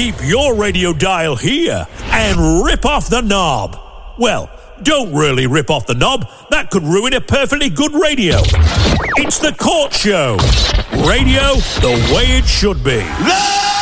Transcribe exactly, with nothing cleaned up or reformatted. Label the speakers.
Speaker 1: Keep your radio dial here and rip off the knob. Well, don't really rip off the knob. That could ruin a perfectly good radio. It's The Court Show. Radio the way it should be.
Speaker 2: Love!